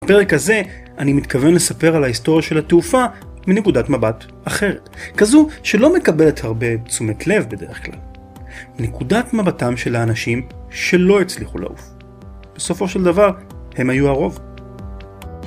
בפרק הזה אני מתכוון לספר על ההיסטוריה של התעופה מנקודת מבט אחרת, כזו שלא מקבלת הרבה תשומת לב בדרך כלל. מנקודת מבטם של האנשים שלא הצליחו לעוף. בסופו של דבר הם היו הרוב.